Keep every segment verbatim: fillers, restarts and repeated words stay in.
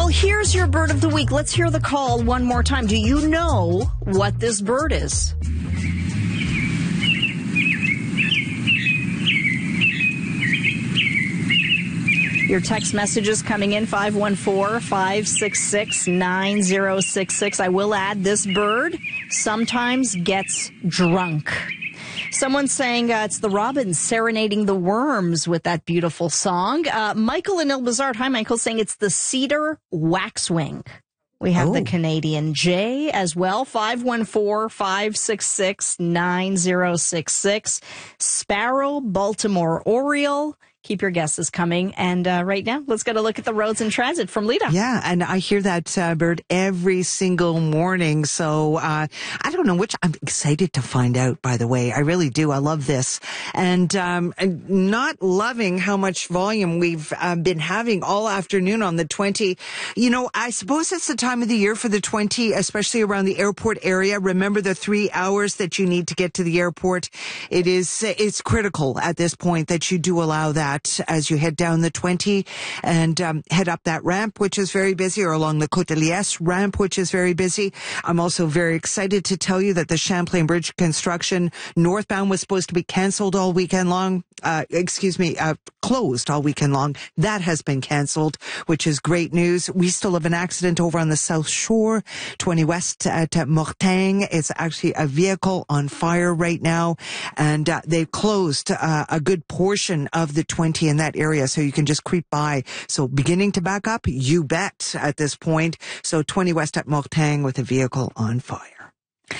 here's your bird of the week. Let's hear the call one more time. Do you know what this bird is? Your text messages coming in, five one four, five six six, nine zero six six. I will add, this bird sometimes gets drunk. Someone's saying uh, it's the robins serenading the worms with that beautiful song. Uh, Michael in Ilbazard. Hi, Michael, saying it's the cedar waxwing. We have oh. the Canadian jay as well. five one four, five six six, nine zero six six. Sparrow, Baltimore Oriole. Keep your guesses coming. And uh, right now, let's get a look at the roads and transit from Lita. Yeah, and I hear that uh, bird every single morning. So uh, I don't know which. I'm excited to find out, by the way. I really do. I love this. And, um, and not loving how much volume we've uh, been having all afternoon on the twenty. You know, I suppose it's the time of the year for the twenty, especially around the airport area. Remember the three hours that you need to get to the airport. It is, it's critical at this point that you do allow that as you head down the twenty and um, head up that ramp, which is very busy, or along the Côte de Liesse ramp, which is very busy. I'm also very excited to tell you that the Champlain Bridge construction northbound was supposed to be canceled all weekend long. Uh, excuse me, uh, closed all weekend long. That has been canceled, which is great news. We still have an accident over on the South Shore, twenty West at Mortagne. It's actually a vehicle on fire right now, and uh, they've closed uh, a good portion of the twenty in that area, so you can just creep by. So beginning to back up, you bet, at this point. So twenty West at Mortagne with a vehicle on fire.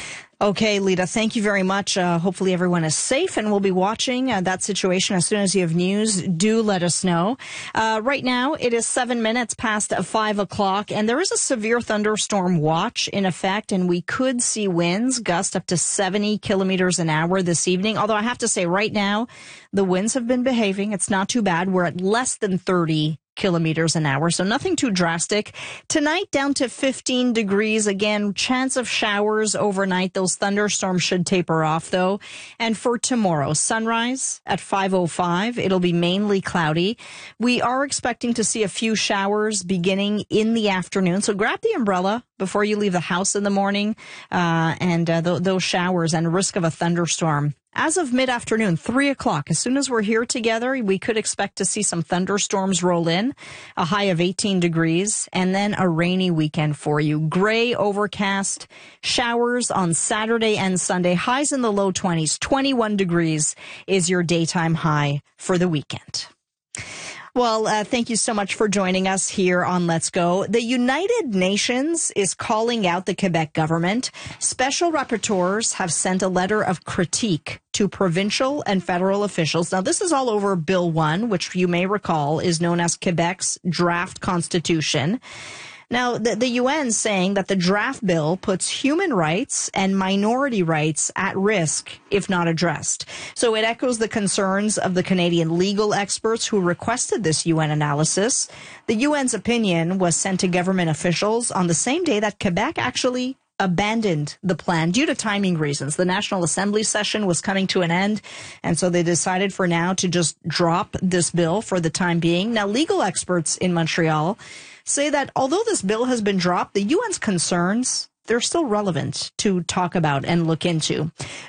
Okay, Lita, thank you very much. Uh, hopefully everyone is safe, and we'll be watching uh, that situation. As soon as you have news, do let us know. Uh, right now, it is seven minutes past five o'clock, and there is a severe thunderstorm watch in effect, and we could see winds gust up to seventy kilometers an hour this evening. Although I have to say right now, the winds have been behaving. It's not too bad. We're at less than thirty kilometers an hour, so nothing too drastic. Tonight, down to fifteen degrees. Again, chance of showers overnight. Those thunderstorms should taper off, though. And for tomorrow, sunrise at five oh five. It'll be mainly cloudy. We are expecting to see a few showers beginning in the afternoon, so grab the umbrella before you leave the house in the morning, uh, and uh, th- those showers and risk of a thunderstorm. As of mid-afternoon, three o'clock, as soon as we're here together, we could expect to see some thunderstorms roll in, a high of eighteen degrees, and then a rainy weekend for you. Gray, overcast, showers on Saturday and Sunday, highs in the low twenties. twenty-one degrees is your daytime high for the weekend. Well, uh, thank you so much for joining us here on Let's Go. The United Nations is calling out the Quebec government. Special rapporteurs have sent a letter of critique to provincial and federal officials. Now, this is all over Bill one, which you may recall is known as Quebec's draft constitution. Now, the, the U N saying that the draft bill puts human rights and minority rights at risk if not addressed. So it echoes the concerns of the Canadian legal experts who requested this U N analysis. The U N's opinion was sent to government officials on the same day that Quebec actually abandoned the plan due to timing reasons. The National Assembly session was coming to an end, and so they decided for now to just drop this bill for the time being. Now, legal experts in Montreal say that although this bill has been dropped, the U N's concerns, they're still relevant to talk about and look into.